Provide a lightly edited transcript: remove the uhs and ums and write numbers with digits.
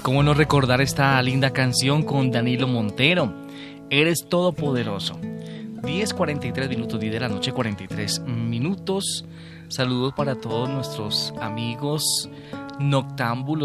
cómo no recordar esta linda canción con Danilo Montero. Eres todopoderoso. 10:43 minutos, 10 de la noche, 43 minutos. Saludos para todos nuestros amigos noctámbulos